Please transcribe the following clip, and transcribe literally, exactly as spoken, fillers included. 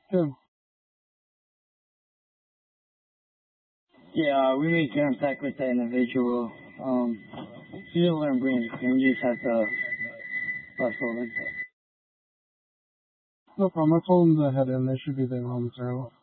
Good. Yeah, we made contact with that individual. Um, she didn't let him bring his cream juice at the bus holding. No problem. I told them that I had in. They should be there momentarily.